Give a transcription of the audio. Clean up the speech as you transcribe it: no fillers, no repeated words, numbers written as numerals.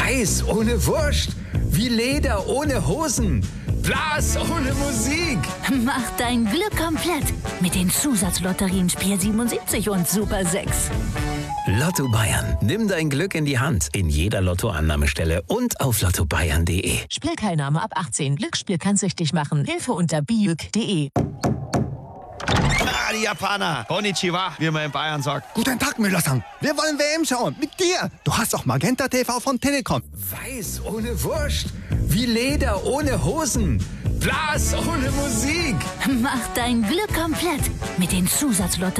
Weiß ohne Wurst. Wie Leder ohne Hosen. Blas ohne Musik. Mach dein Glück komplett mit den Zusatzlotterien Spiel 77 und Super 6. Lotto Bayern. Nimm dein Glück in die Hand. In jeder Lottoannahmestelle und auf lottobayern.de. Spielteilnahme ab 18. Glücksspiel kann süchtig machen. Hilfe unter biück.de. Die Japaner. Konnichiwa, wie man in Bayern sagt. Guten Tag, Müller-san. Wir wollen WM schauen. Mit dir. Du hast auch Magenta TV von Telekom. Weiß ohne Wurst. Wie Leder ohne Hosen. Blas ohne Musik. Mach dein Glück komplett mit den Zusatzlotterien